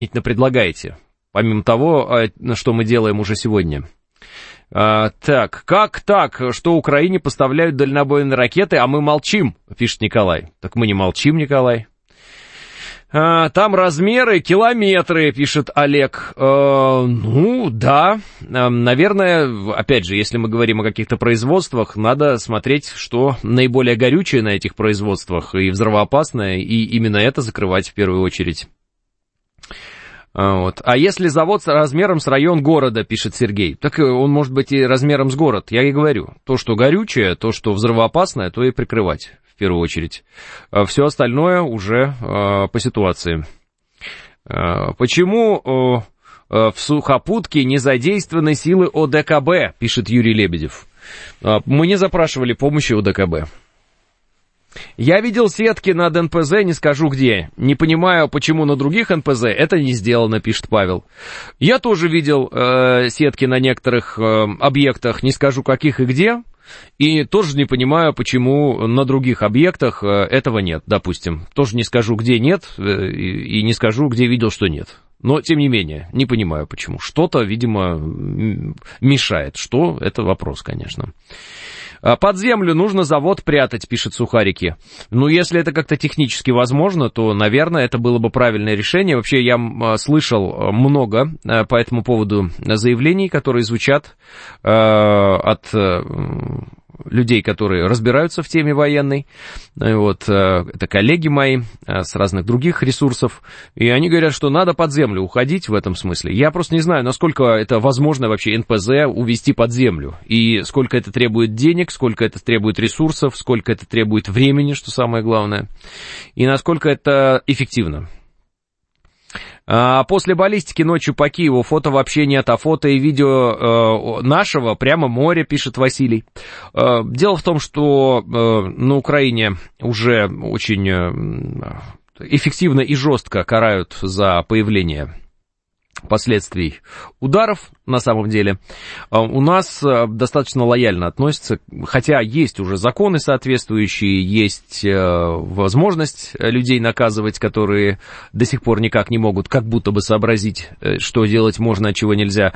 предлагаете, помимо того, что мы делаем уже сегодня? Так, как так, что Украине поставляют дальнобойные ракеты, а мы молчим, пишет Николай. Так мы не молчим, Николай. Там размеры километры, пишет Олег. Ну, да, наверное, опять же, если мы говорим о каких-то производствах, надо смотреть, что наиболее горючее на этих производствах и взрывоопасное, и именно это закрывать в первую очередь. Вот. А если завод с размером с район города, пишет Сергей, так он может быть и размером с город. Я и говорю, то, что горючее, то, что взрывоопасное, то и прикрывать в первую очередь. Все остальное уже по ситуации. Почему в Сухопутке не задействованы силы ОДКБ, пишет Юрий Лебедев. Мы не запрашивали помощи ОДКБ. Я видел сетки над НПЗ, не скажу где. Не понимаю, почему на других НПЗ это не сделано, пишет Павел. Я тоже видел сетки на некоторых объектах, не скажу каких и где. И тоже не понимаю, почему на других объектах этого нет, допустим. Тоже не скажу, где нет, и не скажу, где видел, что нет. Но, тем не менее, не понимаю, почему. Что-то, видимо, мешает. Что? Это вопрос, конечно. Под землю нужно завод прятать, пишет Сухарики. Ну, если это как-то технически возможно, то, наверное, это было бы правильное решение. Вообще, я слышал много по этому поводу заявлений, которые звучат от людей, которые разбираются в теме военной. Вот, это коллеги мои с разных других ресурсов. И они говорят, что надо под землю уходить в этом смысле. Я просто не знаю, насколько это возможно вообще НПЗ увести под землю. И сколько это требует денег, сколько это требует ресурсов, сколько это требует времени, что самое главное. И насколько это эффективно. После баллистики ночью по Киеву фото вообще нет, а фото и видео нашего прямо море, пишет Василий. Дело в том, что на Украине уже очень эффективно и жестко карают за появление последствий ударов, на самом деле. У нас достаточно лояльно относятся, хотя есть уже законы соответствующие, есть возможность людей наказывать, которые до сих пор никак не могут как будто бы сообразить, что делать можно, а чего нельзя.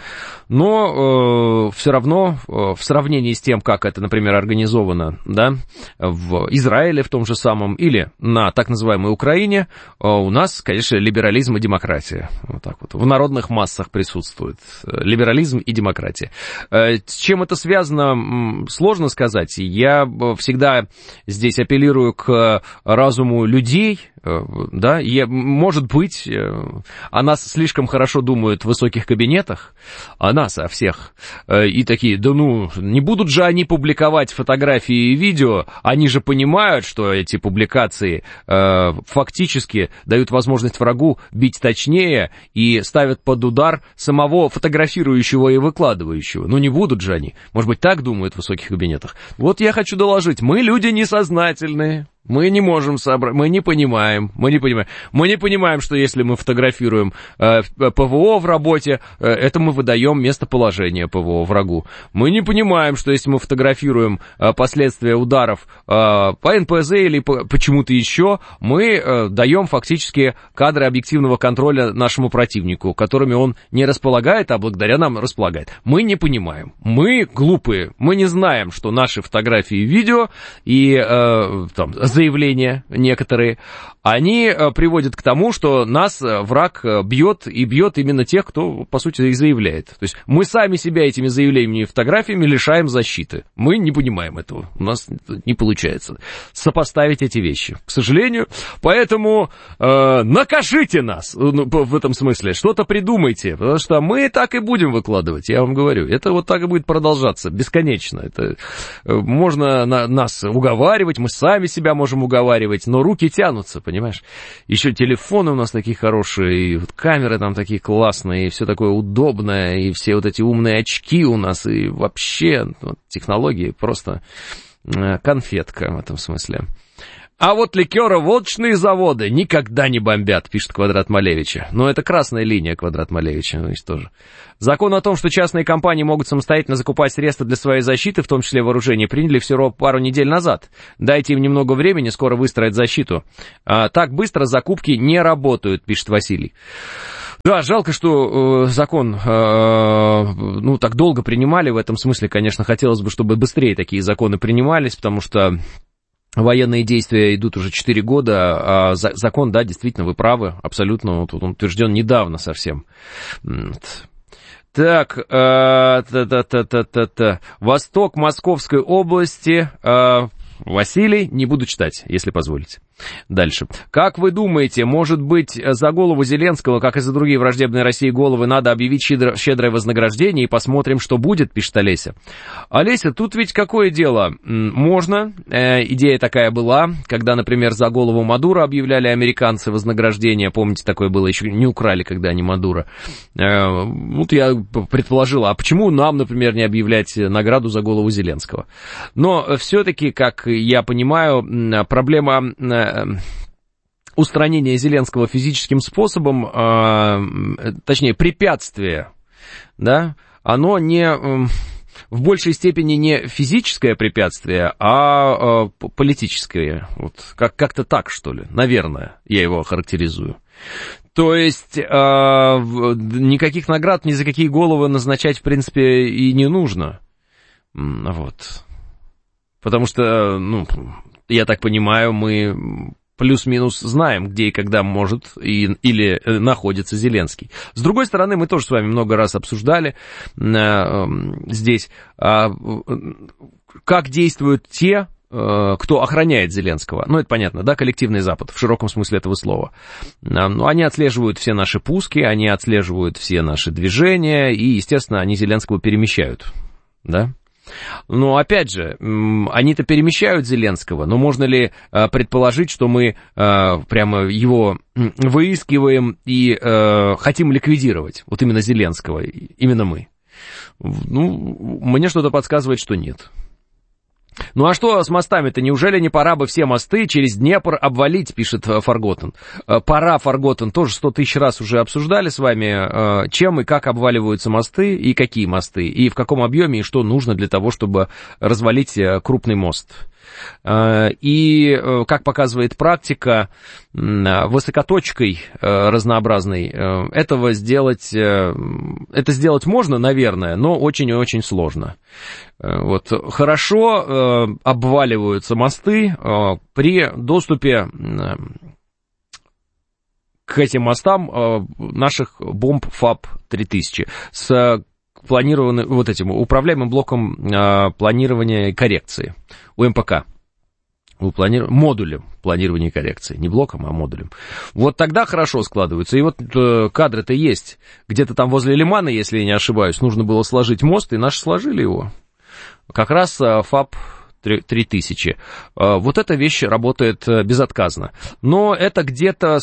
Но все равно в сравнении с тем, как это, например, организовано, да, в Израиле в том же самом или на так называемой Украине, у нас, конечно, либерализм и демократия. Вот так вот. В народных массах присутствует либерализм и демократия. С чем это связано, сложно сказать. Я всегда здесь апеллирую к разуму людей, да, может быть, о нас слишком хорошо думают в высоких кабинетах, о нас, о всех, и такие, да ну, не будут же они публиковать фотографии и видео, они же понимают, что эти публикации фактически дают возможность врагу бить точнее и ставят под удар самого фотографирующего и выкладывающего. Ну не будут же они, может быть, так думают в высоких кабинетах. Вот я хочу доложить, мы люди несознательные. Мы не можем собрать, мы не понимаем, что если мы фотографируем ПВО в работе, это мы выдаем местоположение ПВО врагу. Мы не понимаем, что если мы фотографируем последствия ударов по НПЗ или почему-то еще, мы даем фактически кадры объективного контроля нашему противнику, которыми он не располагает, а благодаря нам располагает. Мы не понимаем, мы глупые, мы не знаем, что наши фотографии и видео и заявления некоторые, они приводят к тому, что нас враг бьет, и бьет именно тех, кто, по сути, их заявляет. То есть мы сами себя этими заявлениями и фотографиями лишаем защиты. Мы не понимаем этого, у нас не получается сопоставить эти вещи, к сожалению. Поэтому накажите нас в этом смысле, что-то придумайте, потому что мы так и будем выкладывать, я вам говорю. Это вот так и будет продолжаться бесконечно. Это можно нас уговаривать, мы сами себя можем уговаривать, но руки тянутся, понимаешь? Еще телефоны у нас такие хорошие, и вот камеры там такие классные, и все такое удобное, и все вот эти умные очки у нас, и вообще вот, технологии просто конфетка в этом смысле. А вот ликероводочные заводы никогда не бомбят, пишет Квадрат Малевича. Но это красная линия Квадрат Малевича, ну, тоже. Закон о том, что частные компании могут самостоятельно закупать средства для своей защиты, в том числе вооружение, приняли всего пару недель назад. Дайте им немного времени, скоро выстроят защиту. Так быстро закупки не работают, пишет Василий. Да, жалко, что закон, так долго принимали. В этом смысле, конечно, хотелось бы, чтобы быстрее такие законы принимались, потому что военные действия идут уже 4 года, а закон, да, действительно, вы правы, абсолютно, вот он утвержден недавно совсем. Так, Восток Московской области, Василий, не буду читать, если позволите. Дальше. Как вы думаете, может быть, за голову Зеленского, как и за другие враждебные России головы, надо объявить щедрое вознаграждение и посмотрим, что будет, пишет Олеся. Олеся, тут ведь какое дело? Можно, идея такая была, когда, например, за голову Мадуро объявляли американцы вознаграждение, помните, такое было, еще не украли, когда они Мадуро. Вот я предположил, а почему нам, например, не объявлять награду за голову Зеленского? Но все-таки, как я понимаю, проблема устранения Зеленского физическим способом, точнее, препятствие, да, оно не, в большей степени не физическое препятствие, а политическое. Вот, как-то так, что ли, наверное, я его характеризую. То есть, никаких наград ни за какие головы назначать, в принципе, и не нужно. Вот. Потому что, я так понимаю, мы плюс-минус знаем, где и когда может или находится Зеленский. С другой стороны, мы тоже с вами много раз обсуждали здесь, как действуют те, кто охраняет Зеленского. Это понятно, да, коллективный Запад, в широком смысле этого слова. Они отслеживают все наши пуски, они отслеживают все наши движения, и, естественно, они Зеленского перемещают, да. Но, опять же, они-то перемещают Зеленского, но можно ли предположить, что мы прямо его выискиваем и хотим ликвидировать, вот именно Зеленского, именно мы? Мне что-то подсказывает, что нет. А что с мостами-то? Неужели не пора бы все мосты через Днепр обвалить, пишет Фарготен. Пора, Фарготен, тоже 100 тысяч раз уже обсуждали с вами, чем и как обваливаются мосты, и какие мосты, и в каком объеме, и что нужно для того, чтобы развалить крупный мост. И, как показывает практика, высокоточкой разнообразной это сделать можно, наверное, но очень и очень сложно. Вот. Хорошо обваливаются мосты при доступе к этим мостам наших бомб ФАБ-3000 с планированным, вот этим управляемым блоком планирования и коррекции, УМПК, модулем планирования и коррекции, не блоком, а модулем. Вот тогда хорошо складываются. И вот кадры-то есть. Где-то там возле Лимана, если я не ошибаюсь, нужно было сложить мост, и наши сложили его. Как раз ФАБ-3000. Вот эта вещь работает безотказно. Но это где-то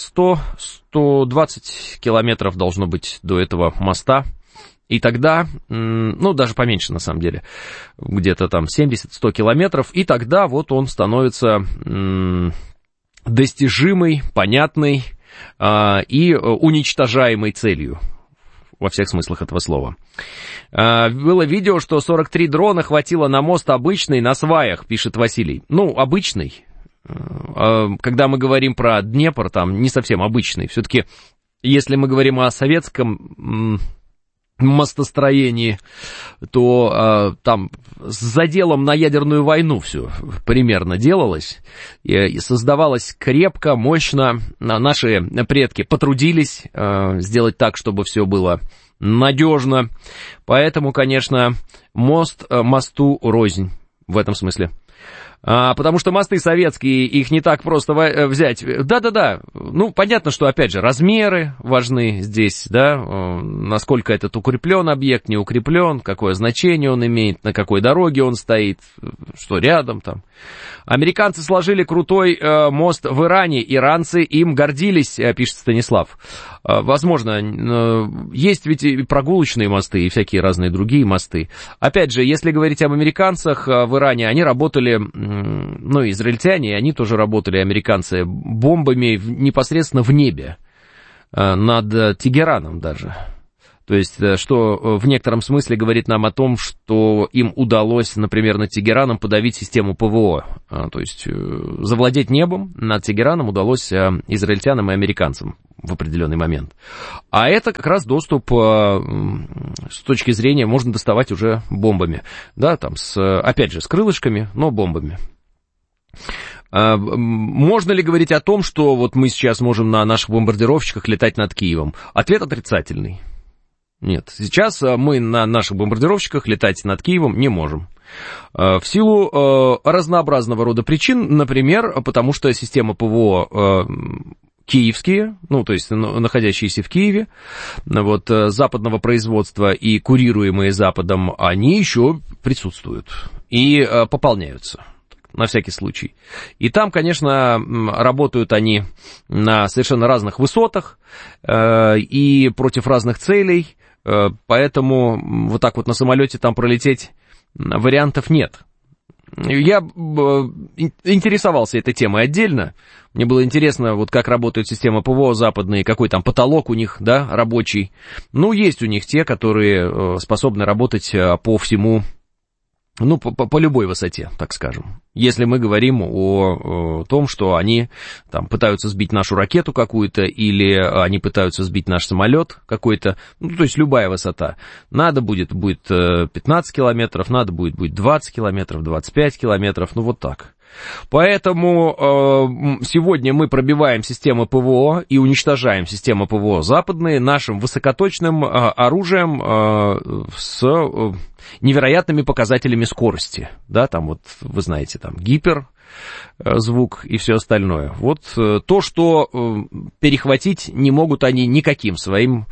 100-120 километров должно быть до этого моста. И тогда, даже поменьше на самом деле, где-то там 70-100 километров, и тогда вот он становится достижимой, понятной и уничтожаемой целью, во всех смыслах этого слова. Было видео, что 43 дрона хватило на мост обычный, на сваях, пишет Василий. Обычный. Когда мы говорим про Днепр, там не совсем обычный. Все-таки, если мы говорим о советском мостостроении, то там с заделом на ядерную войну все примерно делалось, и создавалось крепко, мощно. Наши предки потрудились сделать так, чтобы все было надежно. Поэтому, конечно, мосту рознь в этом смысле. Потому что мосты советские, их не так просто взять. Да-да-да, понятно, что, опять же, размеры важны здесь, да, насколько этот укреплен объект, не укреплен, какое значение он имеет, на какой дороге он стоит, что рядом там. Американцы сложили крутой мост в Иране, иранцы им гордились, пишет Станислав. Возможно, есть ведь и прогулочные мосты, и всякие разные другие мосты. Опять же, если говорить об американцах в Иране, они работали, израильтяне, они тоже работали, американцы, бомбами непосредственно в небе, над Тегераном даже. То есть, что в некотором смысле говорит нам о том, что им удалось, например, над Тегераном подавить систему ПВО. То есть, завладеть небом над Тегераном удалось израильтянам и американцам. в определенный момент. А это как раз доступ с точки зрения, можно доставать уже бомбами. Да, там опять же, с крылышками, но бомбами. Можно ли говорить о том, что вот мы сейчас можем на наших бомбардировщиках летать над Киевом? Ответ отрицательный. Нет, сейчас мы на наших бомбардировщиках летать над Киевом не можем. В силу разнообразного рода причин, например, потому что система ПВО киевские, ну, то есть находящиеся в Киеве, вот, западного производства и курируемые Западом, они еще присутствуют и пополняются. На всякий случай. И там, конечно, работают они на совершенно разных высотах и против разных целей, поэтому вот так вот на самолете там пролететь вариантов нет. Я интересовался этой темой отдельно. Мне было интересно, вот как работает система ПВО западная, какой там потолок у них, да, рабочий. Ну, есть у них те, которые способны работать по всему, ну, по любой высоте, так скажем. Если мы говорим о том, что они там пытаются сбить нашу ракету какую-то, или они пытаются сбить наш самолет какой-то, ну, то есть любая высота. Надо будет 15 километров, надо будет 20 километров, 25 километров, ну, вот так. Поэтому сегодня мы пробиваем системы ПВО и уничтожаем системы ПВО западные нашим высокоточным оружием с невероятными показателями скорости. Да, там вот, вы знаете, там гиперзвук и все остальное. Вот то, что перехватить не могут они никакими своими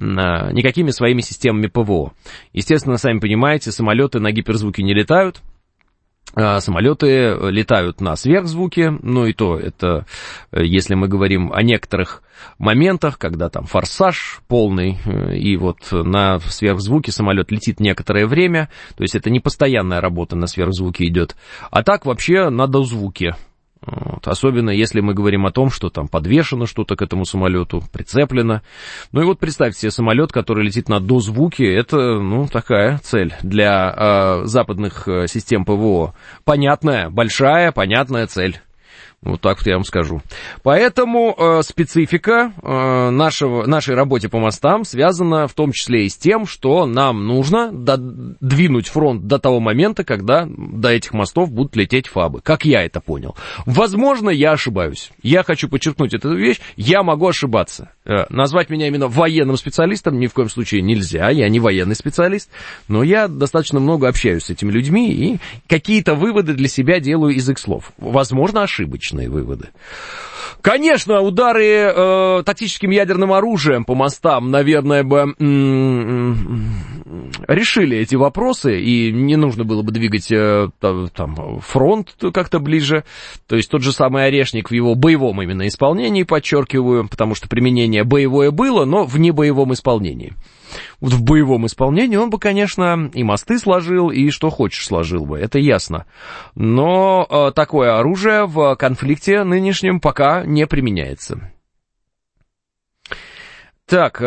системами ПВО. Естественно, сами понимаете, самолеты на гиперзвуке не летают. Самолеты летают на сверхзвуке, ну и то, это если мы говорим о некоторых моментах, когда там форсаж полный, и вот на сверхзвуке самолет летит некоторое время, то есть это не постоянная работа на сверхзвуке идет, а так вообще на дозвуке. Вот. Особенно если мы говорим о том, что там подвешено что-то к этому самолету, прицеплено. Ну и вот представьте себе самолет, который летит на дозвуке, это, ну, такая цель для западных систем ПВО. Понятная, большая, понятная цель. Вот так вот я вам скажу. Поэтому специфика нашей работе по мостам связана в том числе и с тем, что нам нужно двинуть фронт до того момента, когда до этих мостов будут лететь фабы. Как я это понял. Возможно, я ошибаюсь. Я хочу подчеркнуть эту вещь. Я могу ошибаться. Назвать меня именно военным специалистом ни в коем случае нельзя. Я не военный специалист. Но я достаточно много общаюсь с этими людьми и какие-то выводы для себя делаю из их слов. Возможно, ошибочные выводы. Конечно, удары тактическим ядерным оружием по мостам, наверное, бы решили эти вопросы, и не нужно было бы двигать там фронт как-то ближе. То есть тот же самый Орешник в его боевом именно исполнении, подчеркиваю, потому что применение боевое было, но в небоевом исполнении. Вот в боевом исполнении он бы, конечно, и мосты сложил, и что хочешь сложил бы, это ясно. Но такое оружие в конфликте нынешнем пока не применяется. Так,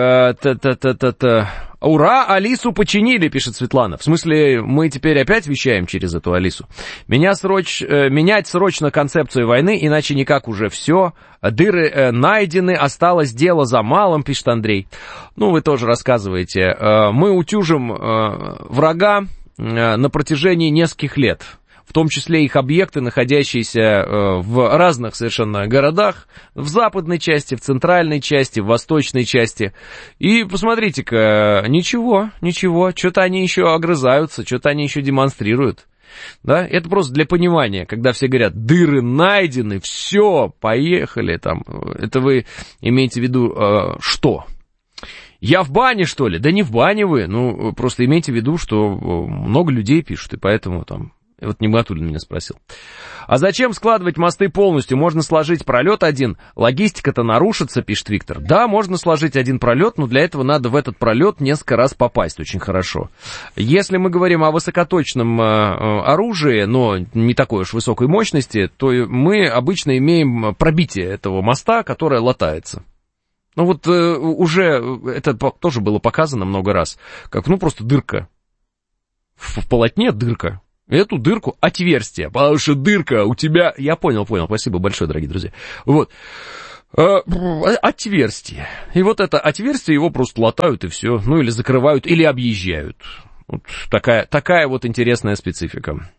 ура, Алису починили, пишет Светлана. В смысле, мы теперь опять вещаем через эту Алису. Менять срочно концепцию войны, иначе никак уже все. Дыры найдены, осталось дело за малым, пишет Андрей. Ну, вы тоже рассказываете. Мы утюжим врага на протяжении нескольких лет. В том числе их объекты, находящиеся в разных совершенно городах, в западной части, в центральной части, в восточной части. И посмотрите-ка, ничего, что-то они еще огрызаются, что-то они еще демонстрируют. Да? Это просто для понимания, когда все говорят, дыры найдены, все, поехали. Там. Это вы имеете в виду что? Я в бане, что ли? Да не в бане вы, ну, просто имейте в виду, что много людей пишут, и поэтому там... Вот Нигматуллин меня спросил. А зачем складывать мосты полностью? Можно сложить пролет один. Логистика-то нарушится, пишет Виктор. Да, можно сложить один пролет, но для этого надо в этот пролет несколько раз попасть очень хорошо. Если мы говорим о высокоточном оружии, но не такой уж высокой мощности, то мы обычно имеем пробитие этого моста, которое латается. Ну вот уже это тоже было показано много раз. Как, ну, просто дырка. В полотне дырка. Эту дырку отверстие, потому что дырка у тебя... Я понял, спасибо большое, дорогие друзья. Вот. Отверстие. И вот это отверстие его просто латают и все. Ну, или закрывают, или объезжают. Вот такая вот интересная специфика.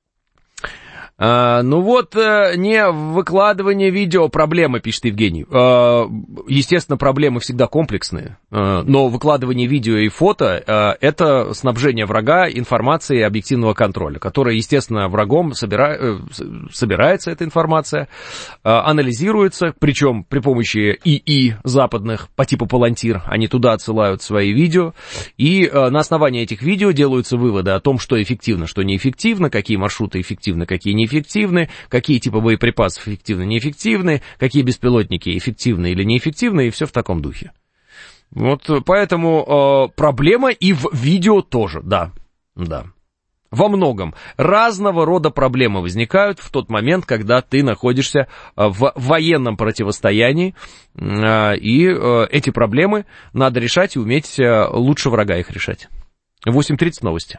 Не выкладывание видео проблема, пишет Евгений. Естественно, проблемы всегда комплексные, но выкладывание видео и фото это снабжение врага информацией объективного контроля, которая, естественно, врагом собирается эта информация, анализируется, причем при помощи ИИ западных по типу Палантир, они туда отсылают свои видео, и на основании этих видео делаются выводы о том, что эффективно, что неэффективно, какие маршруты эффективны, какие неэффективны, какие типы боеприпасов эффективны, неэффективны, какие беспилотники эффективны или неэффективны, и все в таком духе. Вот поэтому проблема и в видео тоже, да. Во многом разного рода проблемы возникают в тот момент, когда ты находишься в военном противостоянии, и эти проблемы надо решать и уметь лучше врага их решать. 8:30 новости.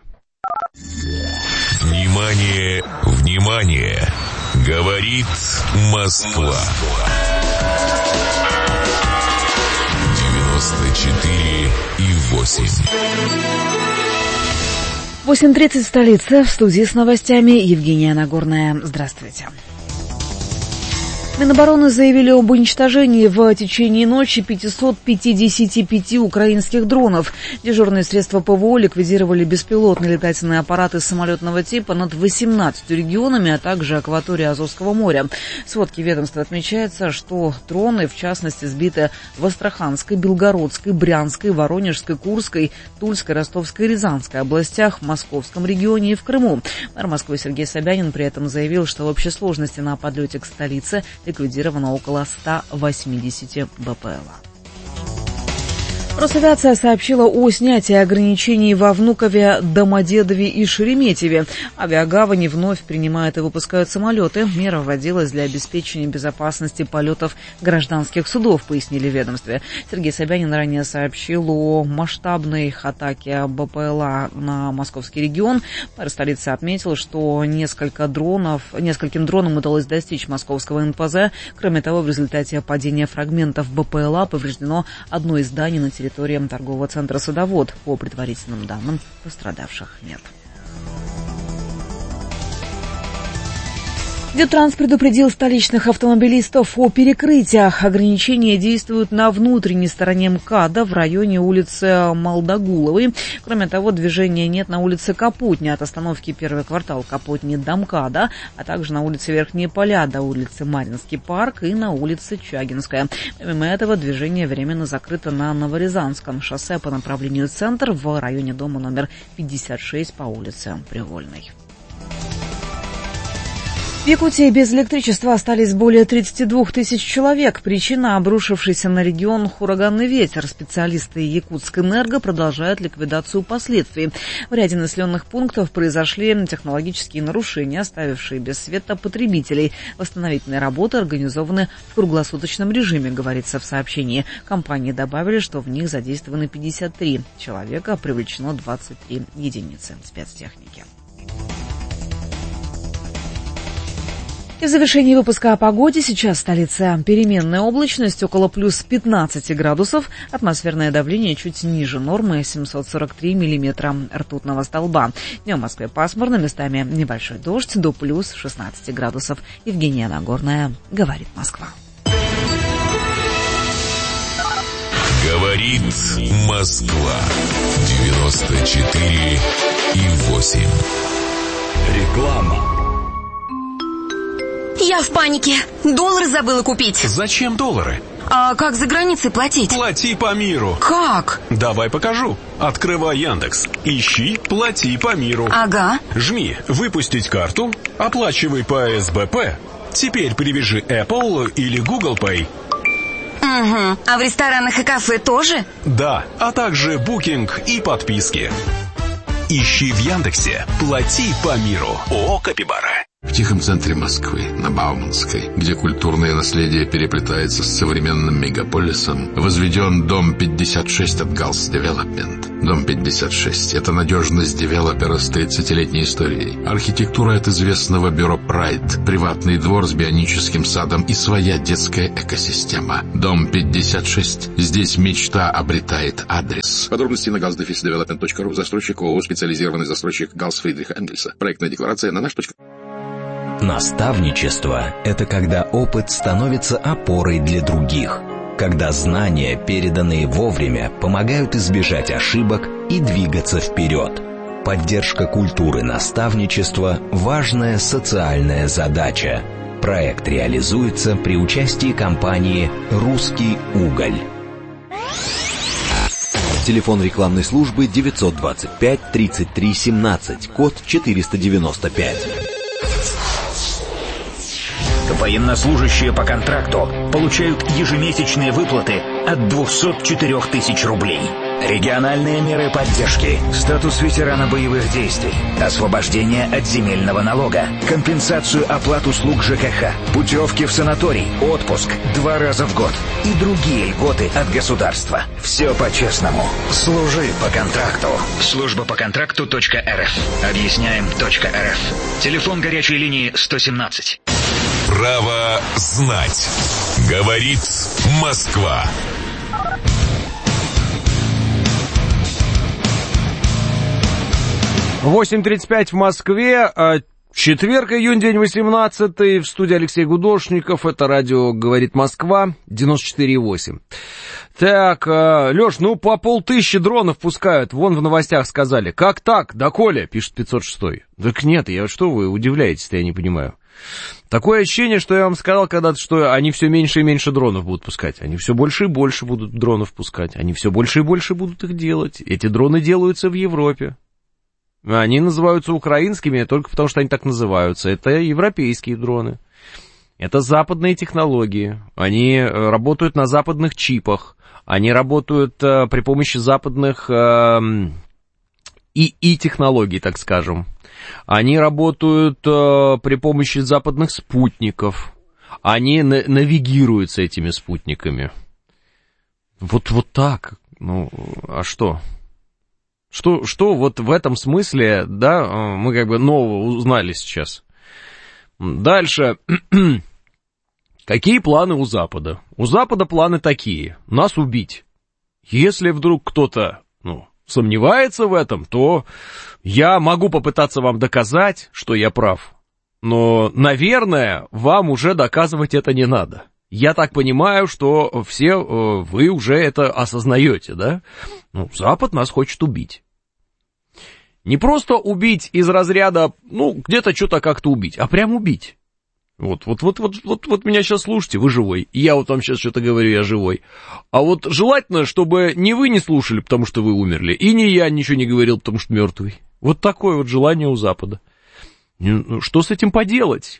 Внимание, внимание! Говорит Москва. 94,8. 8:30 в столице. В студии с новостями Евгения Нагорная. Здравствуйте. Минобороны заявили об уничтожении в течение ночи 555 украинских дронов. Дежурные средства ПВО ликвидировали беспилотные летательные аппараты самолетного типа над 18 регионами, а также акваторией Азовского моря. В сводке ведомства отмечается, что дроны, в частности, сбиты в Астраханской, Белгородской, Брянской, Воронежской, Курской, Тульской, Ростовской и Рязанской областях, в Московском регионе и в Крыму. Мэр Москвы Сергей Собянин при этом заявил, что в общей сложности на подлете к столице ликвидировано около 180 БПЛА. Росавиация сообщила о снятии ограничений во Внукове, Домодедове и Шереметьеве. Авиагавани вновь принимают и выпускают самолеты. Мера вводилась для обеспечения безопасности полетов гражданских судов, пояснили в ведомстве. Сергей Собянин ранее сообщил о масштабной атаке БПЛА на московский регион. Мэр столицы отметил, что нескольким дронам удалось достичь московского НПЗ. Кроме того, в результате падения фрагментов БПЛА повреждено одно из зданий на территории торгового центра «Садовод». По предварительным данным, пострадавших нет. Детранс предупредил столичных автомобилистов о перекрытиях. Ограничения действуют на внутренней стороне МКАДа в районе улицы Молдогуловой. Кроме того, движения нет на улице Капотни от остановки Первый квартал Капотни до МКАДа, а также на улице Верхние Поля до улицы Маринский парк и на улице Чагинская. Помимо этого, движение временно закрыто на Новорязанском шоссе по направлению центр в районе дома номер 56 по улице Привольной. В Якутии без электричества остались более 32 тысяч человек. Причина – обрушившийся на регион ураганный ветер. Специалисты Якутскэнерго продолжают ликвидацию последствий. В ряде населенных пунктов произошли технологические нарушения, оставившие без света потребителей. Восстановительные работы организованы в круглосуточном режиме, говорится в сообщении. Компании добавили, что в них задействованы 53 человека, привлечено 23 единицы спецтехники. И в завершении выпуска о погоде. Сейчас в столице переменная облачность, около плюс 15 градусов. Атмосферное давление чуть ниже нормы, 743 миллиметра ртутного столба. Днем в Москве пасмурно, местами небольшой дождь, до плюс 16 градусов. Евгения Нагорная, говорит Москва. Говорит Москва. 94,8. Реклама. Я в панике. Доллары забыла купить. Зачем доллары? А как за границей платить? Плати по миру. Как? Давай покажу. Открывай Яндекс. Ищи «Плати по миру». Ага. Жми «Выпустить карту», оплачивай по СБП. Теперь привяжи Apple или Google Pay. Угу. А в ресторанах и кафе тоже? Да, а также букинг и подписки. Ищи в Яндексе «Плати по миру». ООО «Капибара». В тихом центре Москвы, на Бауманской, где культурное наследие переплетается с современным мегаполисом, возведен дом 56 от Галс Девелопмент. Дом 56 — это надежность девелопера с 30-летней историей. Архитектура от известного бюро Прайд, приватный двор с бионическим садом и своя детская экосистема. Дом 56. Здесь мечта обретает адрес. Подробности на galsdevelopment.ru. Застройщик ООО «Специализированный застройщик Галс Фридриха Энгельса». Проектная декларация на наш. Наставничество – это когда опыт становится опорой для других, когда знания, переданные вовремя, помогают избежать ошибок и двигаться вперед. Поддержка культуры наставничества – важная социальная задача. Проект реализуется при участии компании «Русский уголь». Телефон рекламной службы 925 33 17, код 495. Военнослужащие по контракту получают ежемесячные выплаты от 204 тысяч рублей. Региональные меры поддержки, статус ветерана боевых действий, освобождение от земельного налога, компенсацию оплат услуг ЖКХ, путевки в санаторий, отпуск 2 раза в год и другие льготы от государства. Все по-честному. Служи по контракту. Служба по контракту.рф. Объясняем.рф. Телефон горячей линии 117. Право знать. Говорит Москва. «8:35 в Москве. Четверг, июнь, день 18-й. В студии Алексей Гудошников. Это радио «Говорит Москва», 94,8. Так, Лёш, ну по 500 дронов пускают. Вон в новостях сказали. Как так? Доколе? Пишет 506. Так нет, что вы удивляетесь-то, я не понимаю. Такое ощущение, что я вам сказал когда-то, что они все меньше и меньше дронов будут пускать. Они все больше и больше будут дронов пускать. Они все больше и больше будут их делать. Эти дроны делаются в Европе. Они называются украинскими только потому, что они так называются. Это европейские дроны. Это западные технологии. Они работают на западных чипах. Они работают при помощи западных ИИ-технологий, так скажем. Они работают при помощи западных спутников. Они навигируются этими спутниками. Вот так. Ну, а что? Что вот в этом смысле, да, мы как бы нового узнали сейчас. Дальше. Какие планы у Запада? У Запада планы такие. Нас убить. Если вдруг кто-то, сомневается в этом, то я могу попытаться вам доказать, что я прав. Но, наверное, вам уже доказывать это не надо. Я так понимаю, что все вы уже это осознаете, да? Запад нас хочет убить. Не просто убить из разряда, где-то что-то как-то убить, а прям убить. Вот меня сейчас слушайте, вы живой. И я вот вам сейчас что-то говорю, я живой. А вот желательно, чтобы не вы не слушали, потому что вы умерли, и не я ничего не говорил, потому что мертвый. Вот такое вот желание у Запада. Что с этим поделать?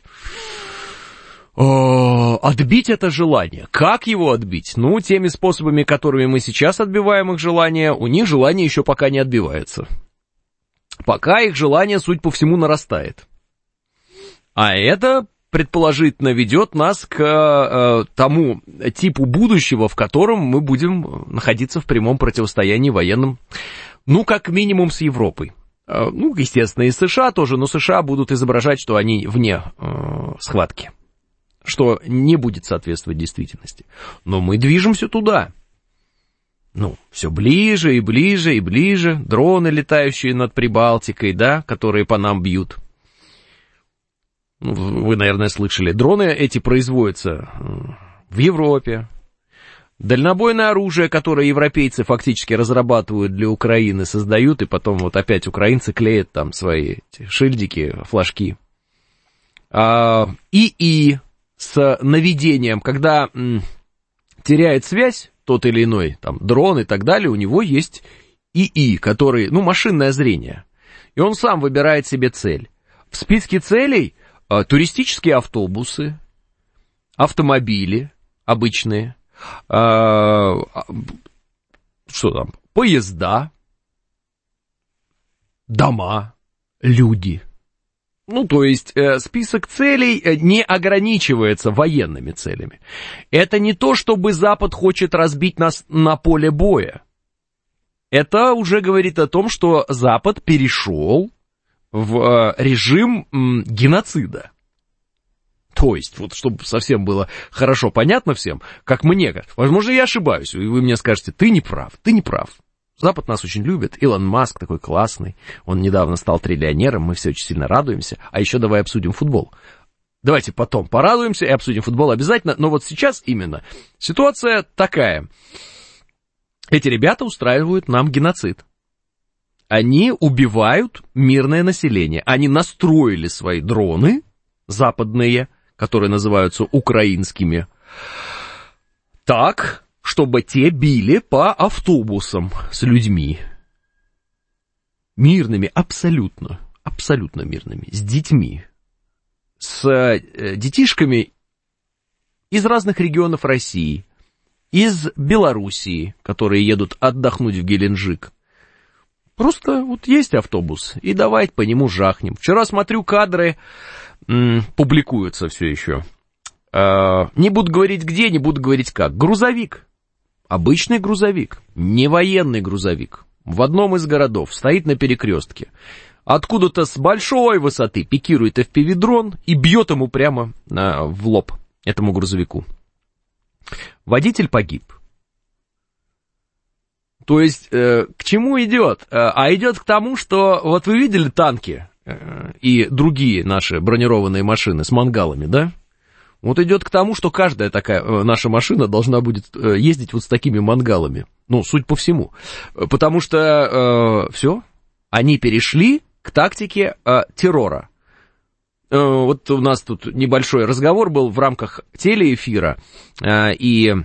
Отбить это желание. Как его отбить? Теми способами, которыми мы сейчас отбиваем их желание, у них желание еще пока не отбивается. Пока их желание, судя по всему, нарастает. А это, предположительно, ведет нас к тому типу будущего, в котором мы будем находиться в прямом противостоянии военном, как минимум с Европой. Естественно, и США тоже, но США будут изображать, что они вне схватки, что не будет соответствовать действительности. Но мы движемся туда. Все ближе и ближе и ближе. Дроны, летающие над Прибалтикой, да, которые по нам бьют. Вы, наверное, слышали. Дроны эти производятся в Европе. Дальнобойное оружие, которое европейцы фактически разрабатывают для Украины, создают, и потом вот опять украинцы клеят там свои шильдики, флажки. ИИ с наведением, когда теряет связь тот или иной там дрон и так далее, у него есть ИИ, который, машинное зрение. И он сам выбирает себе цель. В списке целей туристические автобусы, автомобили обычные, поезда, дома, люди. Ну, то есть список целей не ограничивается военными целями. Это не то, чтобы Запад хочет разбить нас на поле боя. Это уже говорит о том, что Запад перешел в режим геноцида. То есть, вот чтобы совсем было хорошо понятно всем, как мне кажется, возможно, я ошибаюсь, и вы мне скажете, ты не прав. Запад нас очень любит, Илон Маск такой классный, он недавно стал триллионером, мы все очень сильно радуемся, а еще давай обсудим футбол. Давайте потом порадуемся и обсудим футбол обязательно, но вот сейчас именно ситуация такая. Эти ребята устраивают нам геноцид. Они убивают мирное население, они настроили свои дроны западные, которые называются украинскими, так, чтобы те били по автобусам с людьми. Мирными, абсолютно мирными, с детьми. С детишками из разных регионов России, из Белоруссии, которые едут отдохнуть в Геленджик. Просто вот есть автобус, и давайте по нему жахнем. Вчера смотрю кадры, публикуются все еще. Не буду говорить где, не буду говорить как. Грузовик. Обычный грузовик, не военный грузовик, в одном из городов, стоит на перекрестке. Откуда-то с большой высоты пикирует FPV-дрон и бьет ему прямо в лоб, этому грузовику. Водитель погиб. То есть, к чему идет? А идет к тому, что, вот вы видели танки и другие наши бронированные машины с мангалами, да? Вот идет к тому, что каждая такая наша машина должна будет ездить вот с такими мангалами. Ну, суть по всему. Потому что все, они перешли к тактике террора. Вот у нас тут небольшой разговор был в рамках телеэфира, и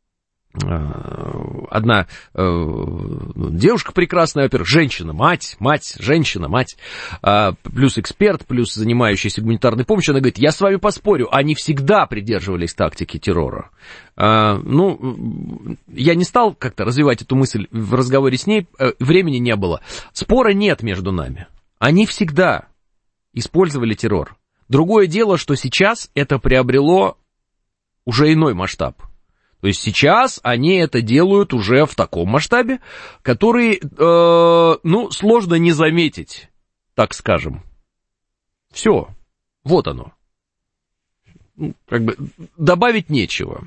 одна девушка прекрасная, во-первых, женщина, мать, женщина, мать, плюс эксперт, плюс занимающаяся гуманитарной помощью, она говорит, я с вами поспорю, они всегда придерживались тактики террора. Ну, я не стал как-то развивать эту мысль в разговоре с ней, времени не было. Спора нет между нами. Они всегда использовали террор. Другое дело, что сейчас это приобрело уже иной масштаб. То есть сейчас они это делают уже в таком масштабе, который, сложно не заметить, так скажем. Все, вот оно. Как бы добавить нечего.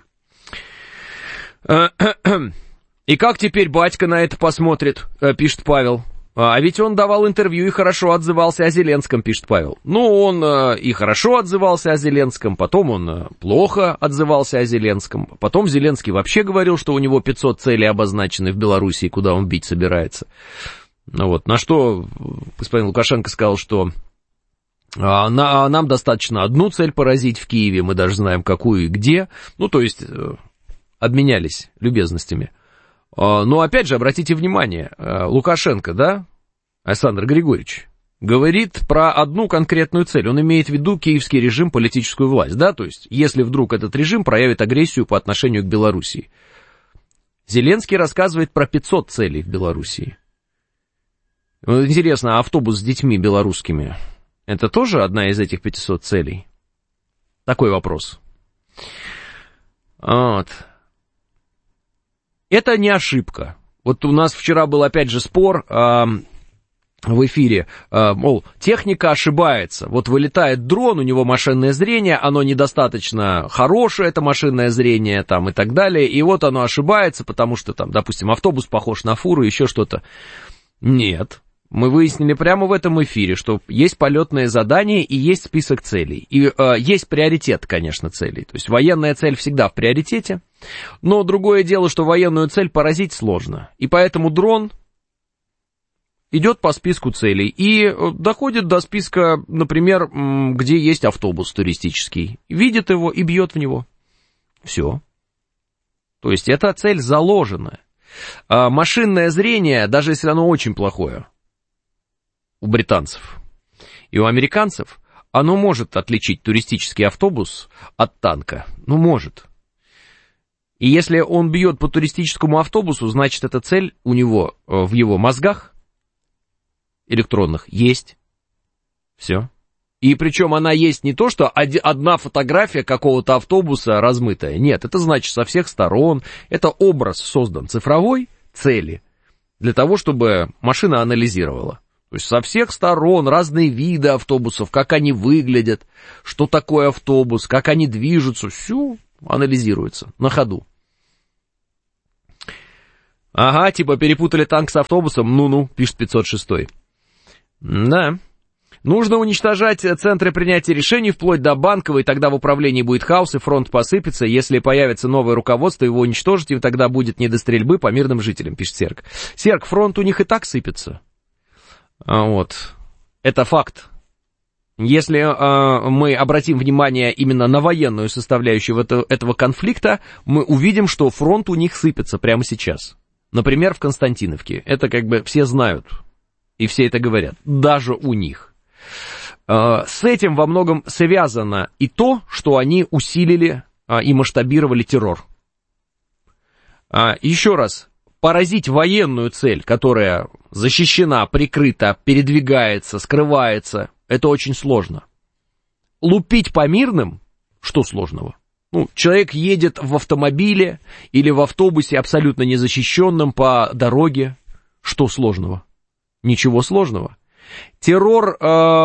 И как теперь батька на это посмотрит, пишет Павел. А ведь он давал интервью и хорошо отзывался о Зеленском, пишет Павел. Ну, он и хорошо отзывался о Зеленском, потом он плохо отзывался о Зеленском. Потом Зеленский вообще говорил, что у него 500 целей обозначены в Белоруссии, куда он бить собирается. Ну вот, на что господин Лукашенко сказал, что нам достаточно одну цель поразить в Киеве, мы даже знаем, какую и где. Ну, то есть, обменялись любезностями. Но, опять же, обратите внимание, Лукашенко, да, Александр Григорьевич, говорит про одну конкретную цель. Он имеет в виду киевский режим, политическую власть, да, то есть, если вдруг этот режим проявит агрессию по отношению к Белоруссии. Зеленский рассказывает про 500 целей в Белоруссии. Интересно, а автобус с детьми белорусскими, это тоже одна из этих 500 целей? Такой вопрос. Вот. Это не ошибка. Вот у нас вчера был опять же спор в эфире, мол, техника ошибается. Вот вылетает дрон, у него машинное зрение, оно недостаточно хорошее, это машинное зрение, там, и так далее. И вот оно ошибается, потому что, там, допустим, автобус похож на фуру, еще что-то. Нет. Мы выяснили прямо в этом эфире, что есть полетное задание и есть список целей. И есть приоритет, конечно, целей. То есть военная цель всегда в приоритете. Но другое дело, что военную цель поразить сложно. И поэтому дрон идет по списку целей и доходит до списка, например, где есть автобус туристический. Видит его и бьет в него. Все. То есть эта цель заложена. Машинное зрение, даже если оно очень плохое, у британцев и у американцев, оно может отличить туристический автобус от танка. Ну, может. И если он бьет по туристическому автобусу, значит, эта цель у него в его мозгах электронных есть. Все. И причем она есть не то, что одна фотография какого-то автобуса размытая. Нет, это значит со всех сторон. Это образ создан цифровой цели для того, чтобы машина анализировала. То есть со всех сторон разные виды автобусов, как они выглядят, что такое автобус, как они движутся, все анализируется на ходу. Ага, типа перепутали танк с автобусом, ну-ну, пишет 506. Да. Нужно уничтожать центры принятия решений вплоть до Банковой, тогда в управлении будет хаос и фронт посыпется. Если появится новое руководство, его уничтожить, и тогда будет не до стрельбы по мирным жителям, пишет Серг. Серг, фронт у них и так сыпется. Вот. Это факт. Если мы обратим внимание именно на военную составляющую этого конфликта, мы увидим, что фронт у них сыпется прямо сейчас. Например, в Константиновке. Это как бы все знают, и все это говорят, даже у них. С этим во многом связано и то, что они усилили и масштабировали террор. Еще раз, поразить военную цель, которая защищена, прикрыта, передвигается, скрывается, это очень сложно. Лупить по мирным, что сложного? Ну, человек едет в автомобиле или в автобусе абсолютно незащищенном по дороге, что сложного? Ничего сложного. Террор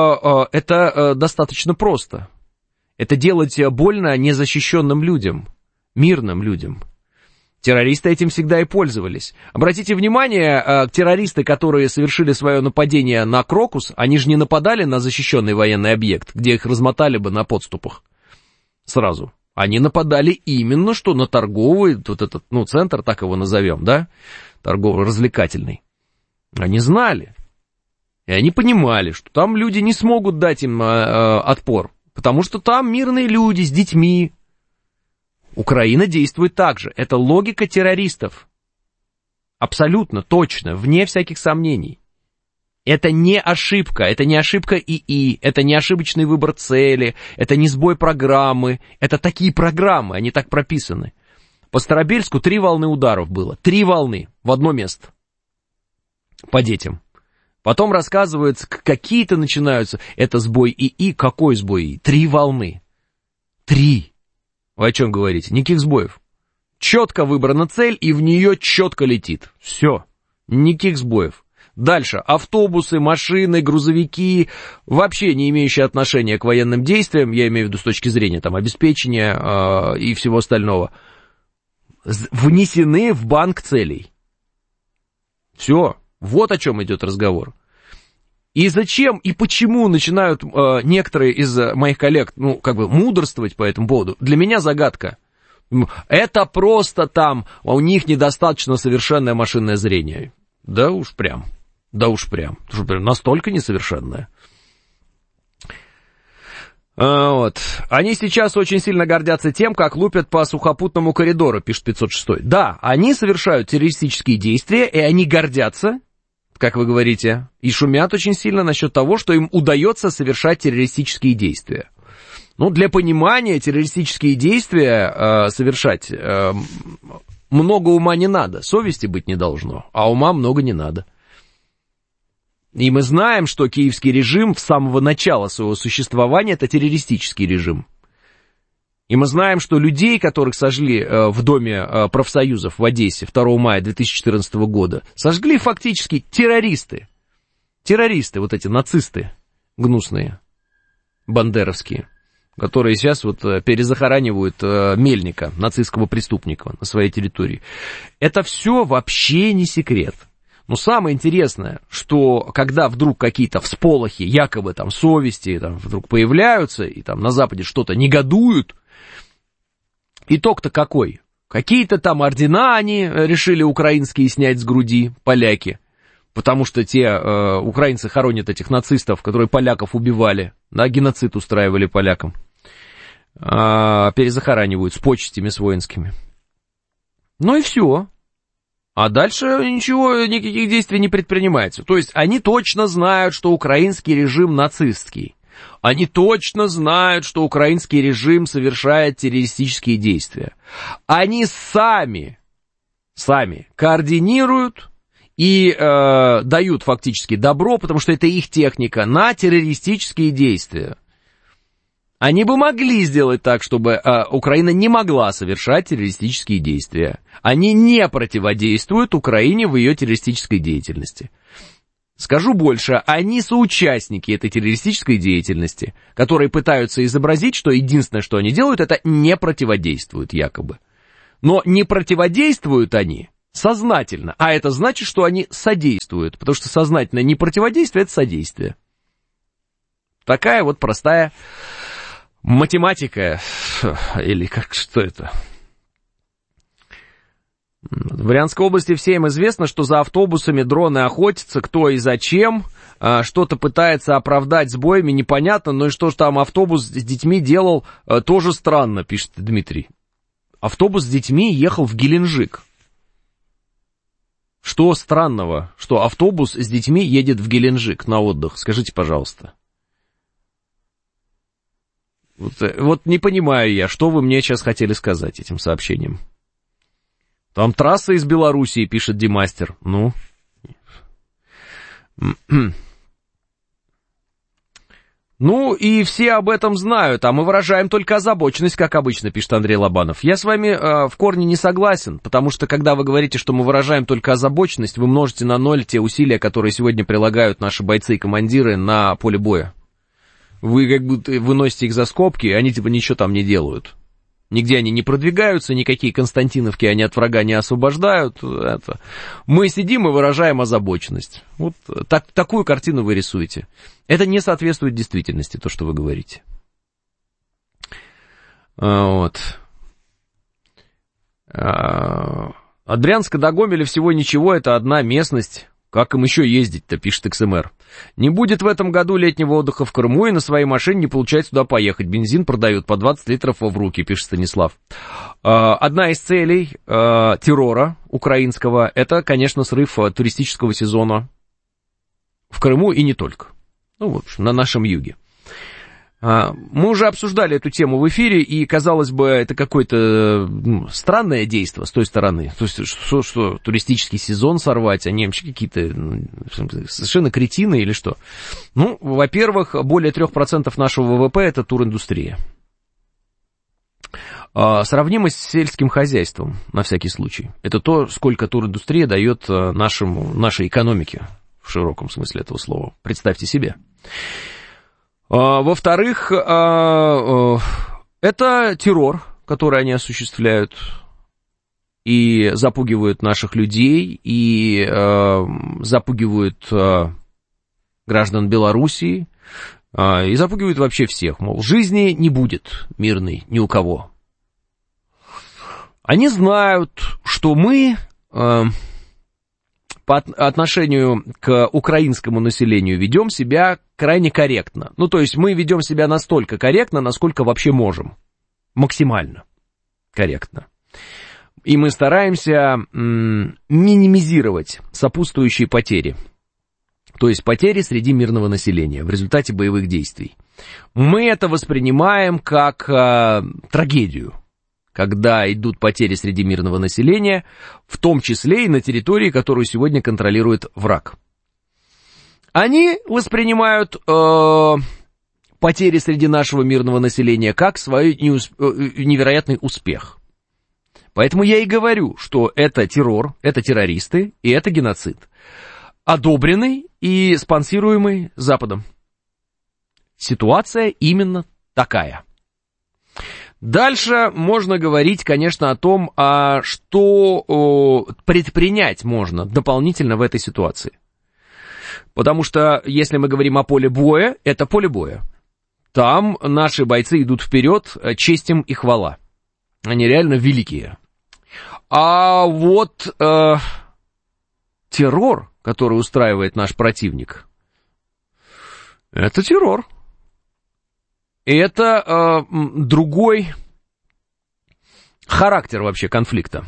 это достаточно просто. Это делать больно незащищенным людям, мирным людям. Террористы этим всегда и пользовались. Обратите внимание, террористы, которые совершили свое нападение на Крокус, они же не нападали на защищенный военный объект, где их размотали бы на подступах сразу. Они нападали именно что на торговый, вот этот, ну, центр, так его назовем, да, торгово-развлекательный. Они знали. И они понимали, что там люди не смогут дать им отпор, потому что там мирные люди с детьми. Украина действует так же. Это логика террористов. Абсолютно, точно, вне всяких сомнений. Это не ошибка ИИ, это не ошибочный выбор цели, это не сбой программы, это такие программы, они так прописаны. По Старобельску 3 волны ударов было, 3 волны в одно место по детям. Потом рассказывается, какие-то начинаются, это сбой ИИ, какой сбой ИИ? 3 волны. 3. Вы о чем говорите? Никаких сбоев. Четко выбрана цель, и в нее четко летит. Все. Никаких сбоев. Дальше. Автобусы, машины, грузовики, вообще не имеющие отношения к военным действиям, я имею в виду с точки зрения там, обеспечения и всего остального, внесены в банк целей. Все. Вот о чем идет разговор. И зачем и почему начинают некоторые из моих коллег, ну, как бы мудрствовать по этому поводу, для меня загадка. Это просто там, у них недостаточно совершенное машинное зрение. Да уж прям, настолько несовершенное. Вот. Они сейчас очень сильно гордятся тем, как лупят по сухопутному коридору, пишет 506. Да, они совершают террористические действия, и они гордятся, как вы говорите, и шумят очень сильно насчет того, что им удается совершать террористические действия. Ну, для понимания террористические действия совершать много ума не надо, совести быть не должно, а ума много не надо. И мы знаем, что киевский режим в самого начала своего существования это террористический режим. И мы знаем, что людей, которых сожгли в Доме профсоюзов в Одессе 2 мая 2014 года, сожгли фактически террористы. Террористы, вот эти нацисты гнусные, бандеровские, которые сейчас вот перезахоранивают Мельника, нацистского преступника на своей территории. Это все вообще не секрет. Но самое интересное, что когда вдруг какие-то всполохи, якобы там совести, там вдруг появляются, и там на Западе что-то негодуют, итог-то какой? Какие-то там ордена они решили украинские снять с груди, поляки, потому что те украинцы хоронят этих нацистов, которые поляков убивали, да, геноцид устраивали полякам, перезахоранивают с почестями, с воинскими. Ну и все. А дальше ничего, никаких действий не предпринимается. То есть они точно знают, что украинский режим нацистский. Они точно знают, что украинский режим совершает террористические действия. Они сами координируют и дают фактически добро, потому что это их техника, на террористические действия. Они бы могли сделать так, чтобы Украина не могла совершать террористические действия. Они не противодействуют Украине в ее террористической деятельности. Скажу больше, они соучастники этой террористической деятельности, которые пытаются изобразить, что единственное, что они делают, это не противодействуют якобы. Но не противодействуют они сознательно, а это значит, что они содействуют, потому что сознательное непротиводействие – это содействие. Такая вот простая математика, или как, что это? В Брянской области всем известно, что за автобусами дроны охотятся, кто и зачем, что-то пытается оправдать сбоями, непонятно, но и что же там автобус с детьми делал, тоже странно, пишет Дмитрий. Автобус с детьми ехал в Геленджик. Что странного, что автобус с детьми едет в Геленджик на отдых, скажите, пожалуйста. Вот не понимаю я, что вы мне сейчас хотели сказать этим сообщением. Там трасса из Белоруссии, пишет Димастер. Ну. Ну, и все об этом знают, а мы выражаем только озабоченность, как обычно, пишет Андрей Лобанов. Я с вами в корне не согласен, потому что, когда вы говорите, что мы выражаем только озабоченность, вы множите на ноль те усилия, которые сегодня прилагают наши бойцы и командиры на поле боя. Вы как будто выносите их за скобки, они типа ничего там не делают. Нигде они не продвигаются, никакие Константиновки они от врага не освобождают. Это. Мы сидим и выражаем озабоченность. Вот такую картину вы рисуете. Это не соответствует действительности, то, что вы говорите. Вот. От Брянска до Гомеля всего ничего, это одна местность. Как им еще ездить-то, пишет XMR. Не будет в этом году летнего отдыха в Крыму, и на своей машине не получается туда поехать. Бензин продают по 20 литров в руки, пишет Станислав. Одна из целей террора украинского, это, конечно, срыв туристического сезона в Крыму и не только. Ну, в общем, на нашем юге. Мы уже обсуждали эту тему в эфире, и, казалось бы, это какое-то странное действие с той стороны. То есть, что туристический сезон сорвать, они вообще какие-то совершенно кретины или что? Ну, во-первых, более 3% нашего ВВП – это туриндустрия. Сравнимо с сельским хозяйством, на всякий случай. Это то, сколько туриндустрия дает нашей экономике, в широком смысле этого слова. Представьте себе. Во-вторых, это террор, который они осуществляют и запугивают наших людей, и запугивают граждан Белоруссии, и запугивают вообще всех, мол, жизни не будет мирной ни у кого. Они знают, что мы по отношению к украинскому населению ведем себя крайне корректно. Ну, то есть мы ведем себя настолько корректно, насколько вообще можем. Максимально корректно. И мы стараемся минимизировать сопутствующие потери. То есть потери среди мирного населения в результате боевых действий. Мы это воспринимаем как трагедию. Когда идут потери среди мирного населения, в том числе и на территории, которую сегодня контролирует враг. Они воспринимают потери среди нашего мирного населения как свой невероятный успех. Поэтому я и говорю, что это террор, это террористы и это геноцид, одобренный и спонсируемый Западом. Ситуация именно такая. Дальше можно говорить, конечно, о том, что предпринять можно дополнительно в этой ситуации. Потому что, если мы говорим о поле боя, это поле боя. Там наши бойцы идут вперед, честь им и хвала. Они реально великие. А вот террор, который устраивает наш противник, это террор. И это другой характер вообще конфликта.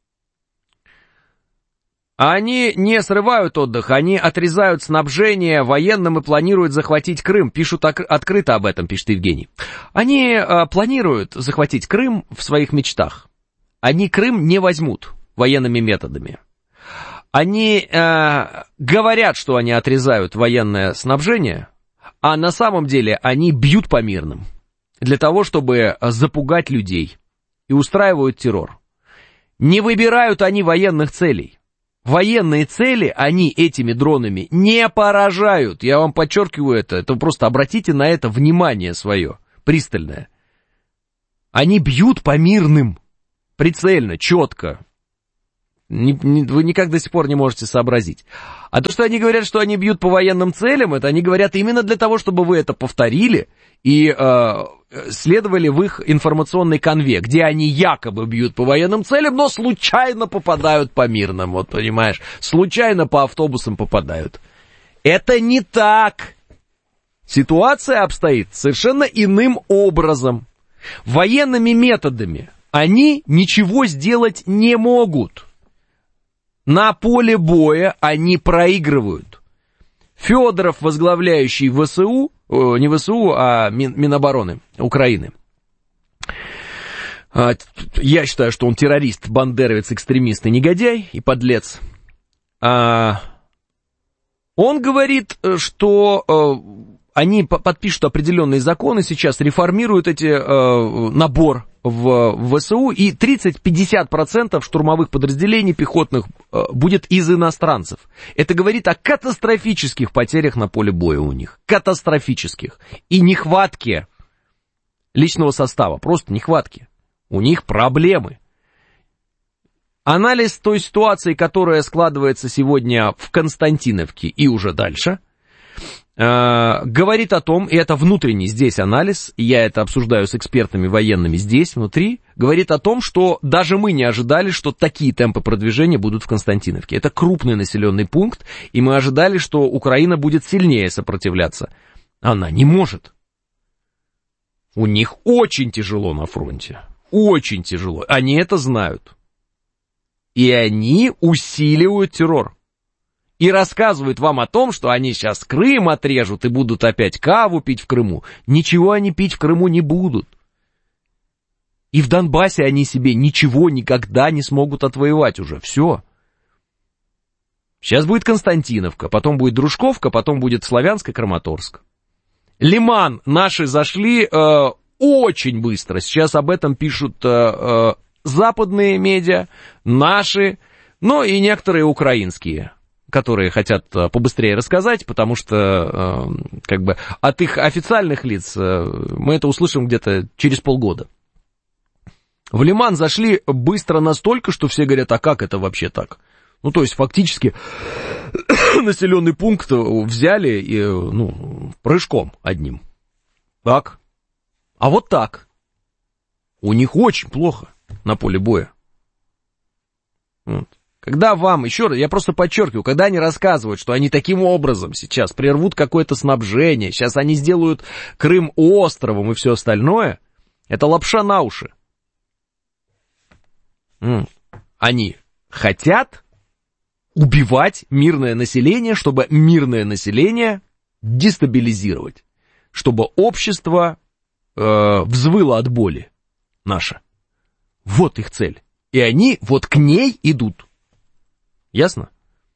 Они не срывают отдых, они отрезают снабжение военным и планируют захватить Крым. Пишут открыто об этом, пишет Евгений. Они планируют захватить Крым в своих мечтах. Они Крым не возьмут военными методами. Они говорят, что они отрезают военное снабжение, а на самом деле они бьют по мирным. для того, чтобы запугать людей и устраивают террор. Не выбирают они военных целей. Военные цели они этими дронами не поражают. Я вам подчеркиваю это. Это просто обратите на это внимание свое, пристальное. Они бьют по мирным, прицельно, четко. Вы никак до сих пор не можете сообразить. А то, что они говорят, что они бьют по военным целям, это они говорят именно для того, чтобы вы это повторили и следовали в их информационной канве, где они якобы бьют по военным целям, но случайно попадают по мирным, вот понимаешь, случайно по автобусам попадают. Это не так. Ситуация обстоит совершенно иным образом. Военными методами они ничего сделать не могут. На поле боя они проигрывают. Федоров, возглавляющий ВСУ, не ВСУ, а Минобороны Украины. Я считаю, что он террорист, бандеровец, экстремист и негодяй, и подлец. Он говорит, что они подпишут определенные законы, сейчас реформируют набор в ВСУ, и 30-50% штурмовых подразделений пехотных будет из иностранцев. Это говорит о катастрофических потерях на поле боя у них. Катастрофических. И нехватке личного состава. Просто нехватке. У них проблемы. Анализ той ситуации, которая складывается сегодня в Константиновке и уже дальше, говорит о том, и это внутренний здесь анализ, я это обсуждаю с экспертами военными здесь, внутри, говорит о том, что даже мы не ожидали, что такие темпы продвижения будут в Константиновке. Это крупный населенный пункт, и мы ожидали, что Украина будет сильнее сопротивляться. Она не может. У них очень тяжело на фронте. Очень тяжело. Они это знают. И они усиливают террор. И рассказывают вам о том, что они сейчас Крым отрежут и будут опять каву пить в Крыму. Ничего они пить в Крыму не будут. И в Донбассе они себе ничего никогда не смогут отвоевать уже. Все. Сейчас будет Константиновка, потом будет Дружковка, потом будет Славянск и Краматорск. Лиман наши зашли очень быстро. Сейчас об этом пишут западные медиа, наши, но и некоторые украинские, которые хотят побыстрее рассказать, потому что как бы от их официальных лиц мы это услышим где-то через полгода. В Лиман зашли быстро настолько, что все говорят, а как это вообще так? Ну, то есть, фактически, населенный пункт взяли и, прыжком одним. Так. А вот так. У них очень плохо на поле боя. Вот. Когда вам, еще раз, я просто подчеркиваю, когда они рассказывают, что они таким образом сейчас прервут какое-то снабжение, сейчас они сделают Крым островом и все остальное, это лапша на уши. Они хотят убивать мирное население, чтобы мирное население дестабилизировать, чтобы общество взвыло от боли наше. Вот их цель. И они вот к ней идут. Ясно?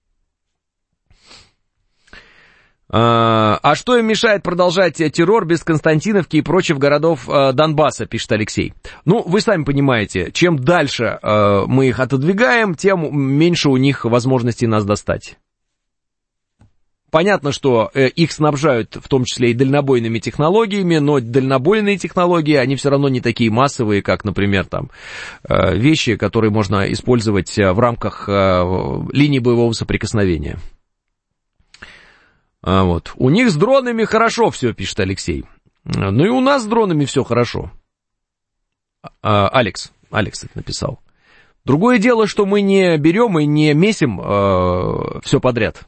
А что им мешает продолжать террор без Константиновки и прочих городов Донбасса, пишет Алексей. Ну, вы сами понимаете, чем дальше мы их отодвигаем, тем меньше у них возможностей нас достать. Понятно, что их снабжают в том числе и дальнобойными технологиями, но дальнобойные технологии, они все равно не такие массовые, как, например, там, вещи, которые можно использовать в рамках линии боевого соприкосновения. Вот. У них с дронами хорошо все, пишет Алексей. Ну и у нас с дронами все хорошо. Алекс это написал. Другое дело, что мы не берем и не месим все подряд.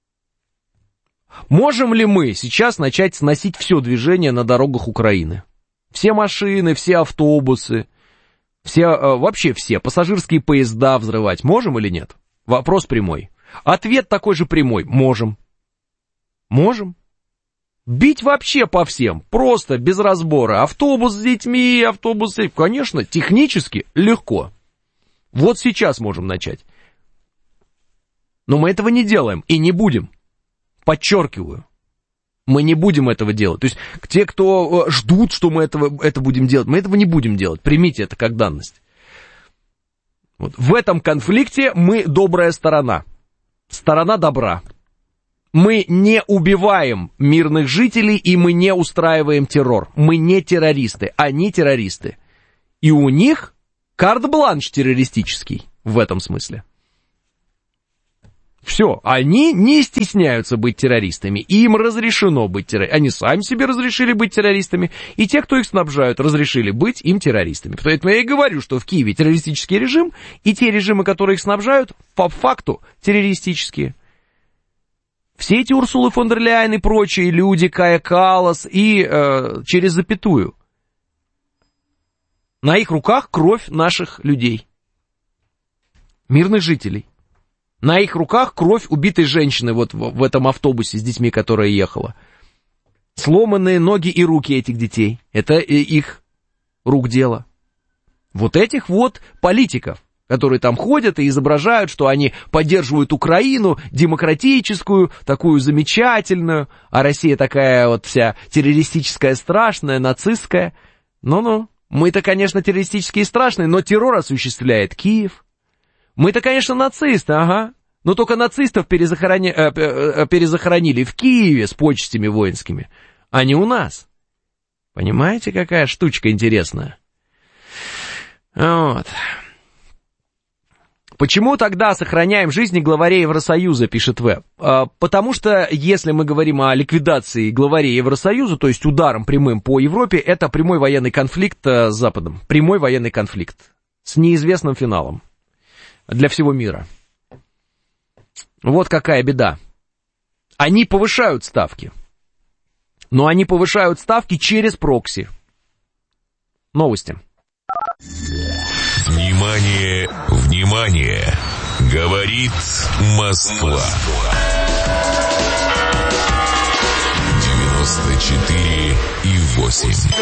Можем ли мы сейчас начать сносить все движение на дорогах Украины? Все машины, все автобусы, вообще все пассажирские поезда взрывать можем или нет? Вопрос прямой. Ответ такой же прямой. Можем. Можем. Бить вообще по всем, просто без разбора. Автобус с детьми, автобусы, конечно, технически легко. Вот сейчас можем начать. Но мы этого не делаем и не будем. Подчеркиваю. Мы не будем этого делать. То есть те, кто ждут, что мы это будем делать, мы этого не будем делать. Примите это как данность. Вот. В этом конфликте мы добрая сторона. Сторона добра. Мы не убиваем мирных жителей, и мы не устраиваем террор. Мы не террористы, они террористы. И у них карт-бланш террористический в этом смысле. Все, они не стесняются быть террористами, им разрешено быть террористами. Они сами себе разрешили быть террористами, и те, кто их снабжают, разрешили быть им террористами. Поэтому я и говорю, что в Киеве террористический режим, и те режимы, которые их снабжают, по факту террористические. Все эти Урсулы фон дер Ляйен и прочие люди, Кая Каллас, и через запятую. На их руках кровь наших людей, мирных жителей. На их руках кровь убитой женщины вот в этом автобусе с детьми, которая ехала. Сломанные ноги и руки этих детей. Это их рук дело. Вот этих вот политиков, которые там ходят и изображают, что они поддерживают Украину, демократическую, такую замечательную, а Россия такая вот вся террористическая, страшная, нацистская. Ну-ну, мы-то, конечно, террористические и страшные, но террор осуществляет Киев. Мы-то, конечно, нацисты, ага, но только нацистов перезахоронили в Киеве с почестями воинскими, а не у нас. Понимаете, какая штучка интересная? Вот. Почему тогда сохраняем жизни главарей Евросоюза, пишет Веб? Потому что, если мы говорим о ликвидации главарей Евросоюза, то есть ударом прямым по Европе, это прямой военный конфликт с Западом. Прямой военный конфликт с неизвестным финалом для всего мира. Вот какая беда. Они повышают ставки. Но они повышают ставки через прокси. Новости. Внимание, внимание! Говорит Москва. 94,8.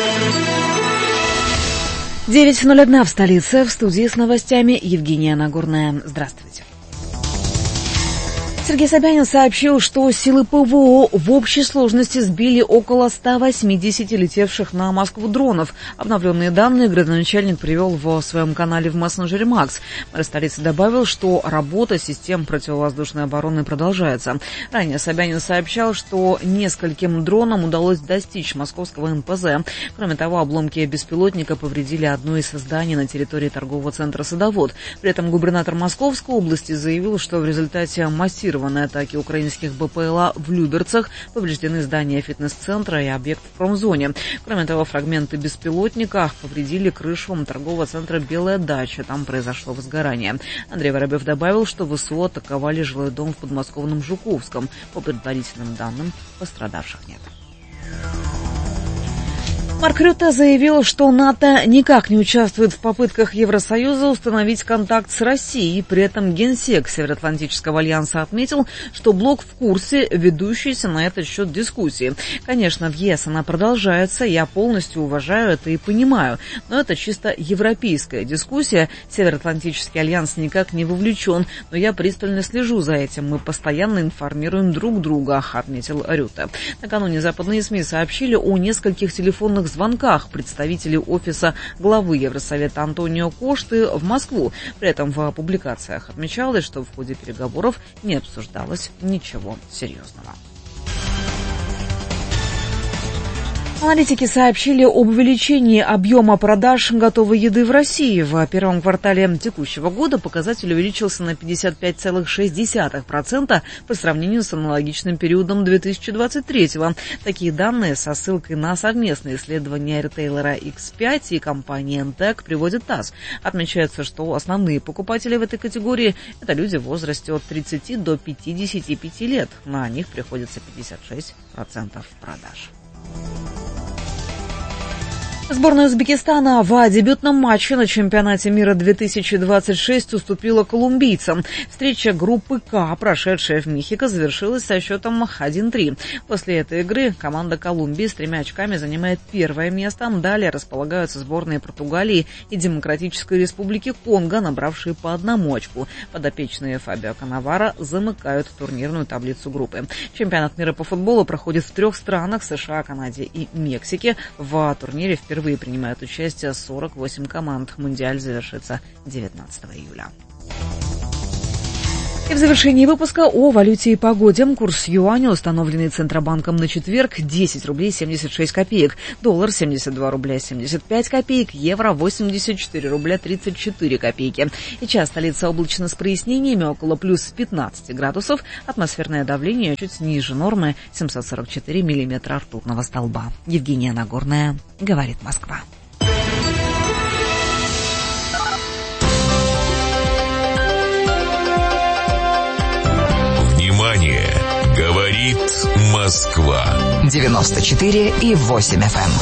9:01 в столице. В студии с новостями Евгения Нагорная. Здравствуйте. Сергей Собянин сообщил, что силы ПВО в общей сложности сбили около 180 летевших на Москву дронов. Обновленные данные градоначальник привел в своем канале в мессенджере Макс. Мэр столицы добавил, что работа систем противовоздушной обороны продолжается. Ранее Собянин сообщал, что нескольким дронам удалось достичь московского НПЗ. Кроме того, обломки беспилотника повредили одно из зданий на территории торгового центра «Садовод». При этом губернатор Московской области заявил, что в результате массированной атаки украинских БПЛА в Люберцах повреждены здания фитнес-центра и объект в промзоне. Кроме того, фрагменты беспилотника повредили крышу торгового центра «Белая дача». Там произошло возгорание. Андрей Воробьев добавил, что ВСУ атаковали жилой дом в подмосковном Жуковском. По предварительным данным, пострадавших нет. Марк Рютте заявил, что НАТО никак не участвует в попытках Евросоюза установить контакт с Россией. При этом генсек Североатлантического альянса отметил, что блок в курсе ведущейся на этот счет дискуссии. Конечно, в ЕС она продолжается, я полностью уважаю это и понимаю, но это чисто европейская дискуссия. Североатлантический альянс никак не вовлечен, но я пристально слежу за этим. Мы постоянно информируем друг друга, отметил Рютте. Накануне западные СМИ сообщили о нескольких телефонных звонках представителей офиса главы Евросовета Антонио Кошты в Москву. При этом в публикациях отмечалось, что в ходе переговоров не обсуждалось ничего серьезного. Аналитики сообщили об увеличении объема продаж готовой еды в России. В первом квартале текущего года показатель увеличился на 55,6% по сравнению с аналогичным периодом 2023-го. Такие данные со ссылкой на совместные исследования ритейлера X5 и компании Entec приводит ТАСС. Отмечается, что основные покупатели в этой категории – это люди в возрасте от 30 до 55 лет. На них приходится 56% продаж. Сборная Узбекистана в дебютном матче на чемпионате мира 2026 уступила колумбийцам. Встреча группы К, прошедшая в Мехико, завершилась со счетом 1-3. После этой игры команда Колумбии с 3 очками занимает первое место. Далее располагаются сборные Португалии и Демократической Республики Конго, набравшие по 1 очку. Подопечные Фабио Каннаваро замыкают турнирную таблицу группы. Чемпионат мира по футболу проходит в 3 странах – США, Канаде и Мексике. В турнире впервые принимают участие 48 команд. Мундиаль завершится 19 июля. И в завершении выпуска о валюте и погоде. Курс юаня, установленный Центробанком на четверг, 10 рублей 76 копеек. Доллар 72 рубля 75 копеек. Евро 84 рубля 34 копейки. И час столица облачно с прояснениями, около плюс 15 градусов. Атмосферное давление чуть ниже нормы, 744 миллиметра ртутного столба. Евгения Нагорная, говорит Москва. Говорит Москва. 94,8 FM.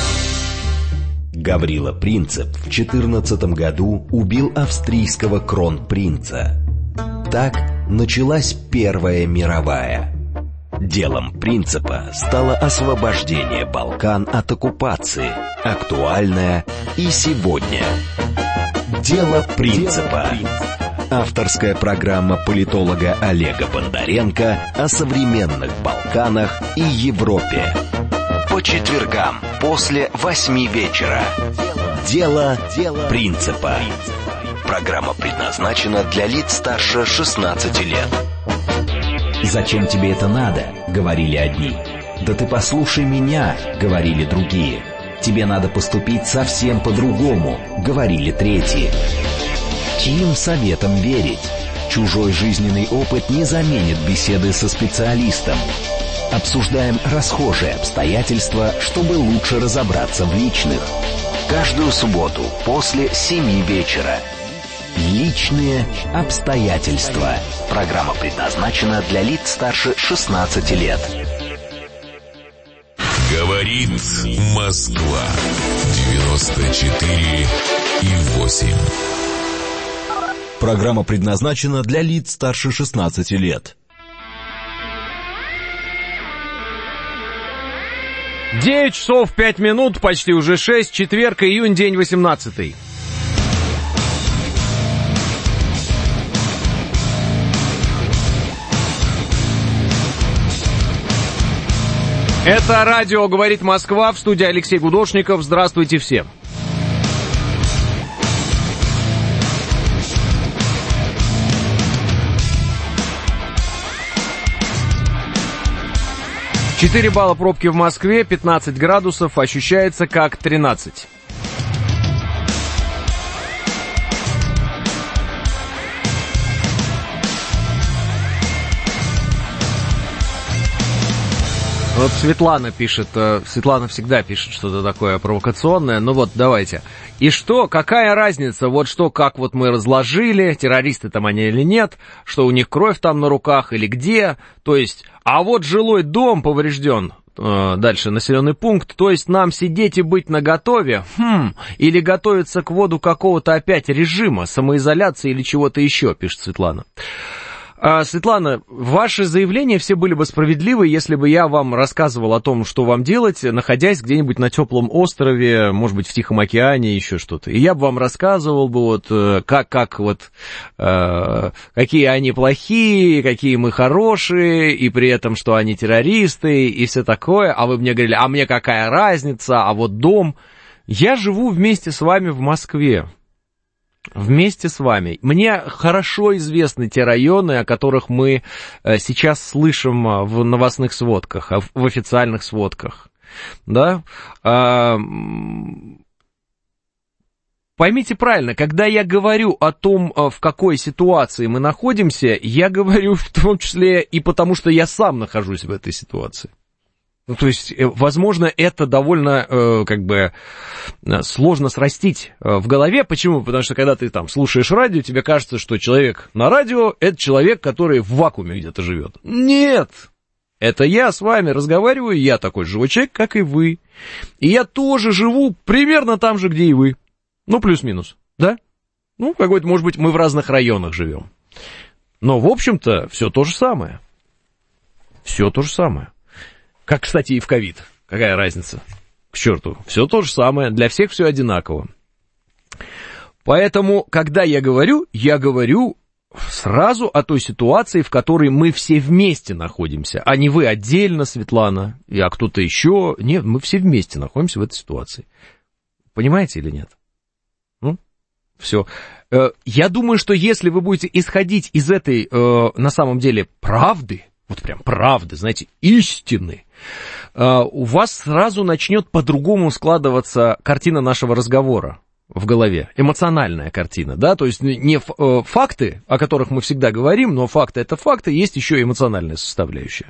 Гаврила Принцип в 2014 году убил австрийского кронпринца. Так началась Первая мировая. Делом Принципа стало освобождение Балкан от оккупации, актуальное и сегодня. Дело Принципа. Авторская программа политолога Олега Бондаренко о современных Балканах и Европе. По четвергам после 8 вечера. Дело Принципа. Программа предназначена для лиц старше 16 лет. «Зачем тебе это надо?» — говорили одни. «Да ты послушай меня», — говорили другие. «Тебе надо поступить совсем по-другому», — говорили третьи. Чьим советом верить? Чужой жизненный опыт не заменит беседы со специалистом. Обсуждаем расхожие обстоятельства, чтобы лучше разобраться в личных. Каждую субботу после 7 вечера. Личные обстоятельства. Программа предназначена для лиц старше 16 лет. Говорит Москва. 94,8. Программа предназначена для лиц старше 16 лет. 9 часов 5 минут, почти уже 6, четверг, июнь, день 18. Это радио «Говорит Москва», в студии Алексей Гудошников. Здравствуйте всем. Четыре балла пробки в Москве, 15 градусов, ощущается как 13. Вот Светлана пишет, Светлана всегда пишет что-то такое провокационное, ну вот давайте. И что, какая разница, вот что, как вот мы разложили, террористы там они или нет, что у них кровь там на руках или где, то есть, а вот жилой дом поврежден, дальше населенный пункт, то есть нам сидеть и быть наготове, или готовиться к вводу какого-то опять режима, самоизоляции или чего-то еще, пишет Светлана. Светлана, ваши заявления все были бы справедливы, если бы я вам рассказывал о том, что вам делать, находясь где-нибудь на теплом острове, может быть, в Тихом океане, еще что-то. И я бы вам рассказывал бы, вот, какие они плохие, какие мы хорошие, и при этом, что они террористы, и все такое. А вы мне говорили, а мне какая разница, а вот дом. Я живу вместе с вами в Москве. Вместе с вами. Мне хорошо известны те районы, о которых мы сейчас слышим в новостных сводках, в официальных сводках. Да? Поймите правильно, когда я говорю о том, в какой ситуации мы находимся, я говорю в том числе и потому, что я сам нахожусь в этой ситуации. Ну, то есть, возможно, это довольно, сложно срастить в голове. Почему? Потому что, когда ты там слушаешь радио, тебе кажется, что человек на радио — это человек, который в вакууме где-то живет. Нет! Это я с вами разговариваю, я такой живой человек, как и вы. И я тоже живу примерно там же, где и вы. Ну, плюс-минус, да? Ну, какой-то, может быть, мы в разных районах живем. Но, в общем-то, все то же самое. Все то же самое. Как, кстати, и в ковид. Какая разница? К черту. Все то же самое. Для всех все одинаково. Поэтому, когда я говорю сразу о той ситуации, в которой мы все вместе находимся, а не вы отдельно, Светлана, а кто-то еще. Нет, мы все вместе находимся в этой ситуации. Понимаете или нет? Все. Я думаю, что если вы будете исходить из этой, на самом деле, правды, вот прям правды, знаете, истины, у вас сразу начнет по-другому складываться картина нашего разговора в голове, эмоциональная картина, да, то есть не факты, о которых мы всегда говорим, но факты — это факты, есть еще эмоциональная составляющая.